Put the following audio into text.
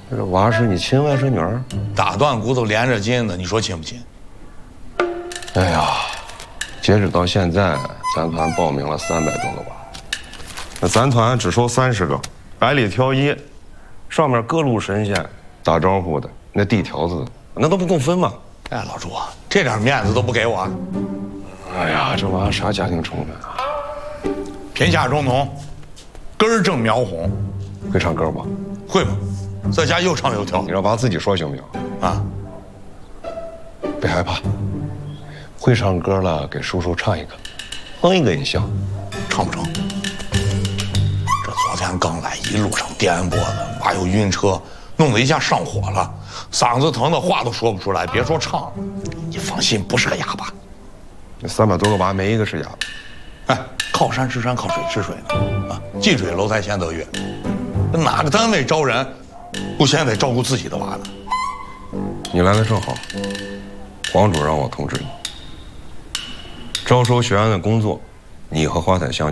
这娃是你亲外甥女儿？ 打断骨头连着筋的，你说亲不亲？ 哎呀，截止到现在，咱团报名了300多个娃，那咱团只收30个，百里挑一，上面各路神仙打招呼的，那递条子的，那都不够分吗？ 哎，老朱，这点面子都不给我。 哎呀，这娃啥家庭成分啊？ 贫下中农，根儿正苗红。 会唱歌不？ 会吗？在家又唱又跳你。让娃自己说行不行？ 啊， 别害怕，会唱歌了，给叔叔唱一个，哼一个也行。 唱不成。这昨天刚来，一路上颠簸的，娃又晕车，弄得一下上火了，嗓子疼的话都说不出来，别说唱了。你放心，不是个哑巴。 那300多个娃没一个是哑巴。 哎，靠山吃山，靠水吃水呢。啊，近水楼台先得月。哪个单位招人，不先得照顾自己的娃呢？ 你来的正好，黄主让我通知你，招收学员的工作，你和花彩香